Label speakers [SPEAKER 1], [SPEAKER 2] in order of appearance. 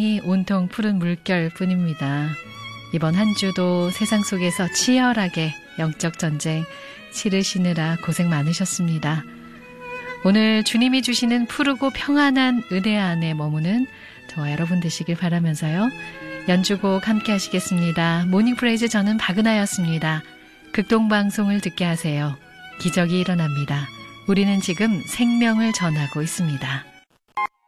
[SPEAKER 1] 세상이 온통 푸른 물결 뿐입니다. 이번 한 주도 세상 속에서 치열하게 영적 전쟁 치르시느라 고생 많으셨습니다. 오늘 주님이 주시는 푸르고 평안한 은혜 안에 머무는 저와 여러분 되시길 바라면서요. 연주곡 함께 하시겠습니다. 모닝 프레이즈 저는 박은하였습니다. 극동방송을 듣게 하세요. 기적이 일어납니다. 우리는 지금 생명을 전하고 있습니다.